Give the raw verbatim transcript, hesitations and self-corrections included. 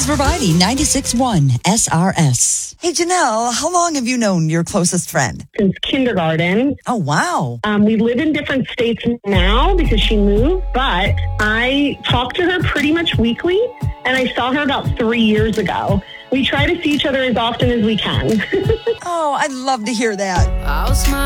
providing ninety-six point one S R S. Hey, Janelle, how long have you known your closest friend? Since kindergarten. Oh, wow. Um, we live in different states now because she moved, but I talk to her pretty much weekly, and I saw her about three years ago. We try to see each other as often as we can. Oh, I'd love to hear that. I'll smile.